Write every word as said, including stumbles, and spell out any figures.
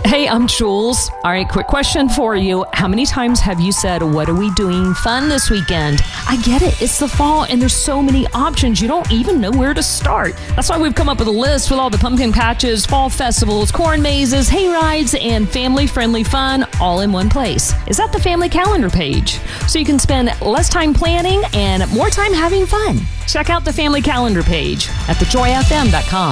Hey, I'm Jules. All right, quick question for you. How many times have you said, what are we doing fun this weekend? I get it. It's the fall and there's so many options. You don't even know where to start. That's why we've come up with a list with all the pumpkin patches, fall festivals, corn mazes, hay rides, and family-friendly fun all in one place. It's at the family calendar page. So you can spend less time planning and more time having fun. Check out the family calendar page at the joy f m dot com.